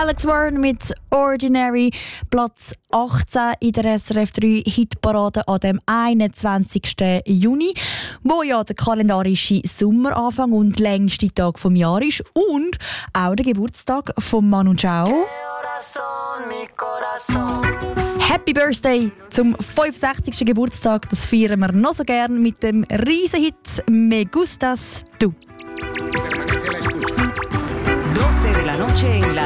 Alex Warren mit Ordinary, Platz 18 in der SRF 3 Hitparade an dem 21. Juni, wo ja der kalendarische Sommeranfang und längste Tag vom Jahr ist und auch der Geburtstag von Manu Chao. Happy Birthday zum 65. Geburtstag, das feiern wir noch so gern mit dem Riesenhit «Me gustas tú». 12 de la noche en la